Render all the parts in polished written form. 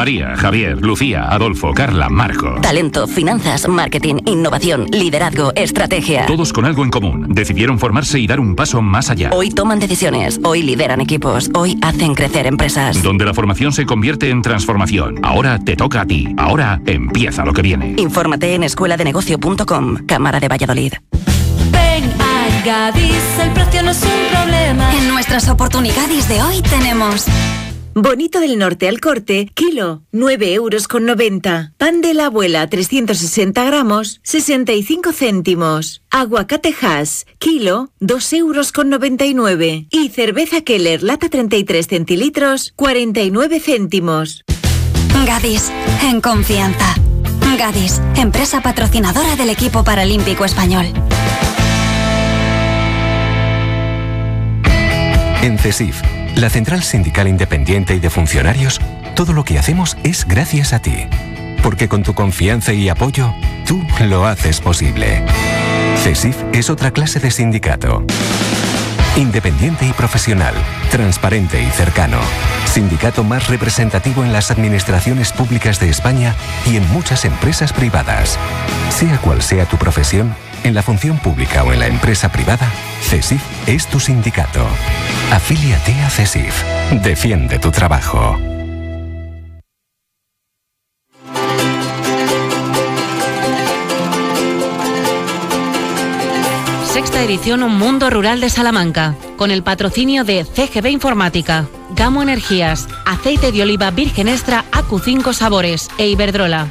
María, Javier, Lucía, Adolfo, Carla, Marco. Talento, finanzas, marketing, innovación, liderazgo, estrategia. Todos con algo en común. Decidieron formarse y dar un paso más allá. Hoy toman decisiones, hoy lideran equipos, hoy hacen crecer empresas. Donde la formación se convierte en transformación. Ahora te toca a ti. Ahora empieza lo que viene. Infórmate en escueladenegocio.com, Cámara de Valladolid. Ven a Gadis, el precio no es un problema. En nuestras oportunidades de hoy tenemos... Bonito del Norte al Corte, kilo, 9,90 €. Pan de la Abuela, 360 gramos, 65 céntimos. Aguacate Hass, kilo, 2,99 €. Y cerveza Keller, lata 33 centilitros, 49 céntimos. Gadis, en confianza. Gadis, empresa patrocinadora del equipo paralímpico español. En CESIF, la Central Sindical Independiente y de Funcionarios, todo lo que hacemos es gracias a ti. Porque con tu confianza y apoyo, tú lo haces posible. CESIF es otra clase de sindicato. Independiente y profesional, transparente y cercano. Sindicato más representativo en las administraciones públicas de España y en muchas empresas privadas. Sea cual sea tu profesión, en la función pública o en la empresa privada, CESIF es tu sindicato. Afíliate a CESIF. Defiende tu trabajo. Sexta edición Mundo Rural de Salamanca, con el patrocinio de CGB Informática, Gamo Energías, Aceite de Oliva Virgen Extra AQ5 Sabores e Iberdrola.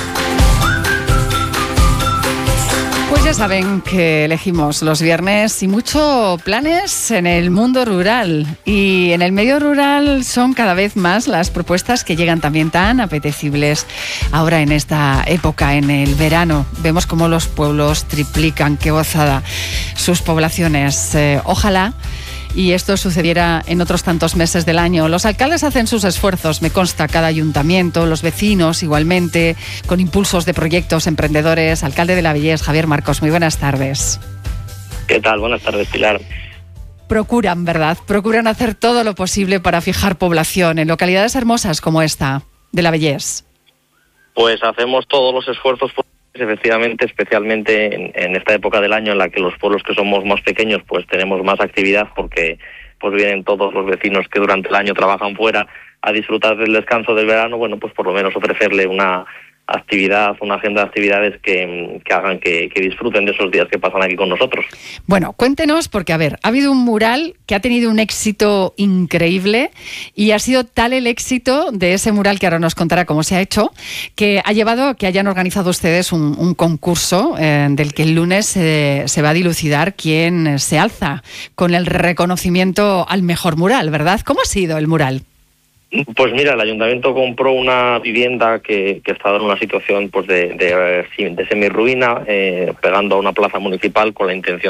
Pues ya saben que elegimos los viernes y muchos planes en el mundo rural. Y en el medio rural son cada vez más las propuestas que llegan también tan apetecibles ahora en esta época, en el verano. Vemos cómo los pueblos triplican, qué gozada, sus poblaciones. Ojalá y esto sucediera en otros tantos meses del año. Los alcaldes hacen sus esfuerzos, me consta, cada ayuntamiento, los vecinos igualmente, con impulsos de proyectos emprendedores. Alcalde de La Vallés, Javier Marcos, muy buenas tardes. ¿Qué tal? Buenas tardes, Pilar. Procuran, ¿verdad? Procuran hacer todo lo posible para fijar población en localidades hermosas como esta, de La Vallés. Pues hacemos todos los esfuerzos posibles, efectivamente, especialmente en esta época del año en la que los pueblos que somos más pequeños pues tenemos más actividad porque pues vienen todos los vecinos que durante el año trabajan fuera a disfrutar del descanso del verano. Bueno, pues por lo menos ofrecerle una actividad, una agenda de actividades que hagan que disfruten de esos días que pasan aquí con nosotros. Bueno, cuéntenos, porque a ver, ha habido un mural que ha tenido un éxito increíble y ha sido tal el éxito de ese mural, que ahora nos contará cómo se ha hecho, que ha llevado a que hayan organizado ustedes un concurso del que el lunes se va a dilucidar quién se alza con el reconocimiento al mejor mural, ¿verdad? ¿Cómo ha sido el mural? Pues mira, el ayuntamiento compró una vivienda que estaba en una situación pues de semirruina, pegando a una plaza municipal con la intención